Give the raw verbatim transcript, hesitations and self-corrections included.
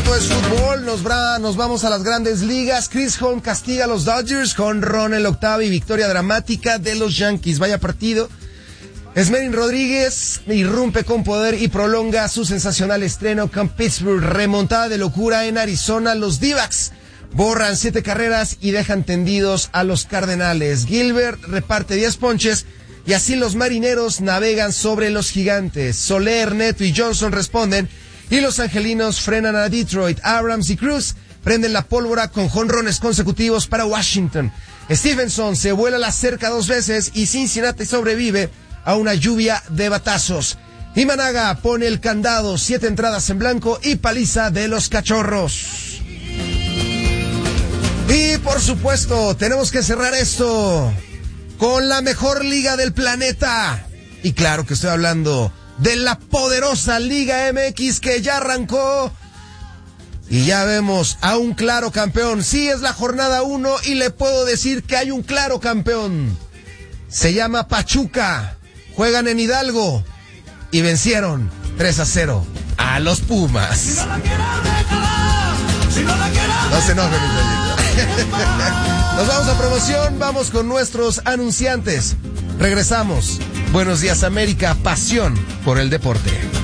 todo es fútbol. Nos, bra- nos vamos a las grandes ligas. Chris Holmes castiga a los Dodgers con ron el octavo y victoria dramática de los Yankees. Vaya partido. Esmerin Rodríguez irrumpe con poder y prolonga su sensacional estreno con Pittsburgh. Remontada de locura en Arizona. Los D-backs borran siete carreras y dejan tendidos a los Cardenales. Gilbert reparte diez ponches y así los Marineros navegan sobre los Gigantes. Soler, Neto y Johnson responden y los angelinos frenan a Detroit. Abrams y Cruz prenden la pólvora con jonrones consecutivos para Washington. Stevenson se vuela la cerca dos veces y Cincinnati sobrevive a una lluvia de batazos. Imanaga pone el candado, siete entradas en blanco y paliza de los Cachorros. Y por supuesto, tenemos que cerrar esto con la mejor liga del planeta. Y claro que estoy hablando de la poderosa Liga M X que ya arrancó. Y ya vemos a un claro campeón. Sí, es la jornada uno y le puedo decir que hay un claro campeón. Se llama Pachuca. Juegan en Hidalgo y vencieron tres a cero a los Pumas. Si no, la déjala, si no, la no se enojen, mis Nos vamos a promoción, vamos con nuestros anunciantes. Regresamos. Buenos días, América, pasión por el deporte.